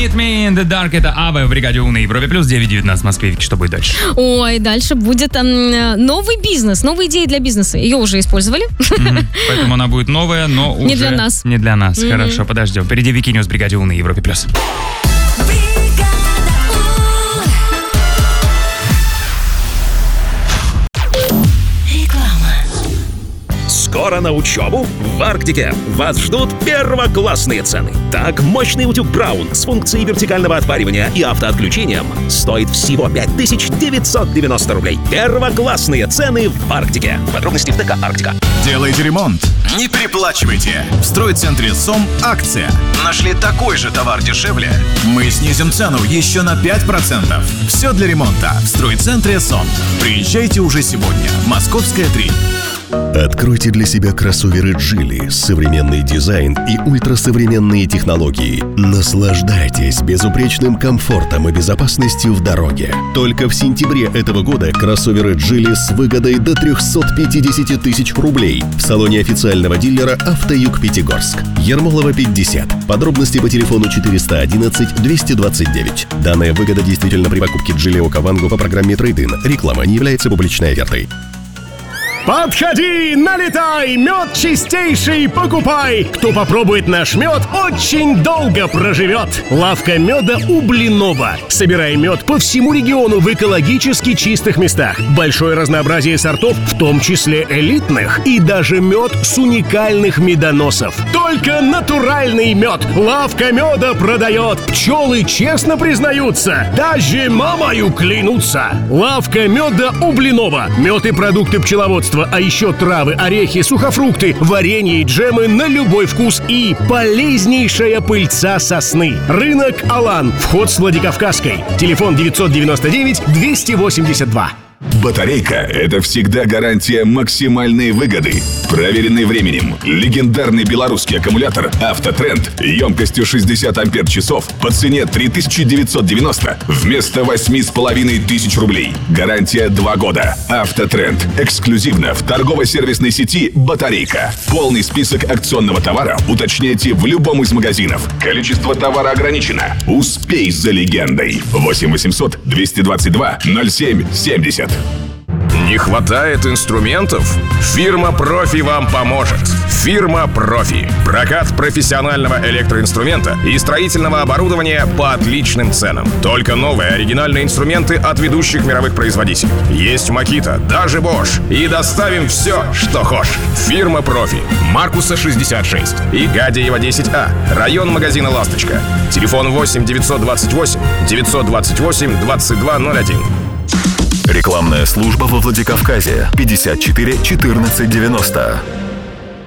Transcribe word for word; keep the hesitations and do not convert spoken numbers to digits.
Meet Me in the Dark. Это Абба в бригаде У на Европе плюс девять девятнадцать в Москве. Что будет дальше? Ой, дальше будет эм, новый бизнес, новые идеи для бизнеса. Ее уже использовали. Mm-hmm. Поэтому она будет новая, но уже не для нас. Не для нас. Mm-hmm. Хорошо, подождем. Впереди Вики Ньюс в бригаде У на Европе плюс. Скоро на учебу в Арктике. Вас ждут первоклассные цены. Так, мощный утюг Браун с функцией вертикального отпаривания и автоотключением стоит всего пять тысяч девятьсот девяносто рублей. Первоклассные цены в Арктике. Подробности в ТК «Арктика». Делайте ремонт, не переплачивайте. В стройцентре СОМ акция. Нашли такой же товар дешевле? Мы снизим цену еще на пять процентов. Все для ремонта в стройцентре СОМ. Приезжайте уже сегодня. Московская, три. Откройте для себя кроссоверы Geely, современный дизайн и ультрасовременные технологии. Наслаждайтесь безупречным комфортом и безопасностью в дороге. Только в сентябре этого года кроссоверы Geely с выгодой до триста пятьдесят тысяч рублей в салоне официального дилера «Автоюг Пятигорск». Ермолова, пятьдесят. Подробности по телефону четыреста одиннадцать двести двадцать девять. Данная выгода действительно при покупке Geely Окавангу по программе Трейд-ин. Реклама не является публичной офертой. Подходи, налетай, мед чистейший покупай. Кто попробует наш мед, очень долго проживет. Лавка меда у Блинова. Собирай мед по всему региону в экологически чистых местах. Большое разнообразие сортов, в том числе элитных. И даже мед с уникальных медоносов. Только натуральный мед. Лавка меда продает. Пчелы честно признаются. Даже мамою клянутся. Лавка меда у Блинова. Мед и продукты пчеловодства. А еще травы, орехи, сухофрукты, варенье и джемы на любой вкус и полезнейшая пыльца сосны. Рынок Алан. Вход с Владикавказской. Телефон девятьсот девяносто девять двести восемьдесят два. Батарейка – это всегда гарантия максимальной выгоды. Проверенный временем, легендарный белорусский аккумулятор «Автотренд» емкостью шестьдесят ампер-часов по цене три тысячи девятьсот девяносто вместо восемь с половиной тысяч рублей. Гарантия два года. «Автотренд» эксклюзивно в торгово-сервисной сети «Батарейка». Полный список акционного товара уточняйте в любом из магазинов. Количество товара ограничено. Успей за легендой. восемь восемьсот двести двадцать два ноль семь семьдесят. Не хватает инструментов? Фирма «Профи» вам поможет. Фирма «Профи». Прокат профессионального электроинструмента и строительного оборудования по отличным ценам. Только новые оригинальные инструменты от ведущих мировых производителей. Есть Makita, даже Bosch. И доставим все, что хочешь. Фирма «Профи». Маркуса шестьдесят шесть и Гадеева десять А. Район магазина «Ласточка». Телефон восемь девятьсот двадцать восемь девятьсот двадцать восемь двадцать два ноль один. Рекламная служба во Владикавказе. пятьдесят четыре четырнадцать девяносто.